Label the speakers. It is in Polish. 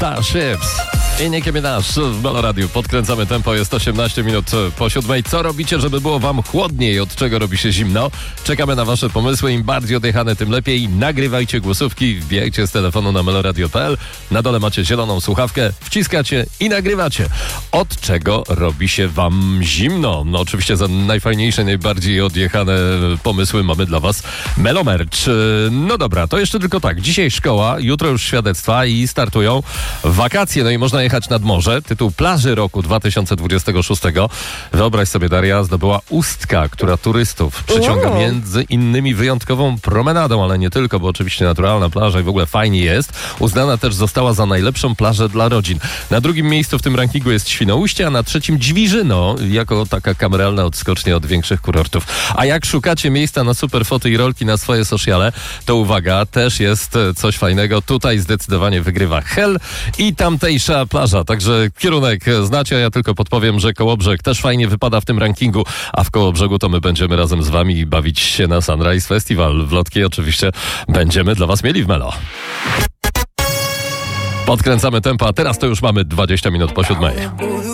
Speaker 1: Starships i Nicki Minaj w Melo Radiu. Podkręcamy tempo, jest 18 minut po 7. Co robicie, żeby było wam chłodniej? Od czego robi się zimno? Czekamy na wasze pomysły. Im bardziej odjechane, tym lepiej. Nagrywajcie głosówki, wbijajcie z telefonu na meloradio.pl. Na dole macie zieloną słuchawkę, wciskacie i nagrywacie. Od czego robi się wam zimno? No oczywiście za najfajniejsze, najbardziej odjechane pomysły mamy dla was Melo Merch. No dobra, to jeszcze tylko tak. Dzisiaj szkoła, jutro już świadectwa i startują wakacje. No i można jechać nad morze. Tytuł Plaży Roku 2026. Wyobraź sobie, Daria, zdobyła Ustka, która turystów przyciąga między innymi wyjątkową promenadą, ale nie tylko, bo oczywiście naturalna plaża i w ogóle fajnie jest. Uznana też została za najlepszą plażę dla rodzin. Na drugim miejscu w tym rankingu jest Świnoujście, a na trzecim Dźwiżyno, jako taka kameralna odskocznia od większych kurortów. A jak szukacie miejsca na super foty i rolki na swoje sociale, to uwaga, też jest coś fajnego. Tutaj zdecydowanie wygrywa Hel i tamtejsza plaża. Także kierunek znacie, a ja tylko podpowiem, że Kołobrzeg też fajnie wypada w tym rankingu, a w Kołobrzegu to my będziemy razem z wami bawić się na Sunrise Festival. Wlotki oczywiście będziemy dla was mieli w Melo. Podkręcamy tempo, a teraz to już mamy 20 minut po 7.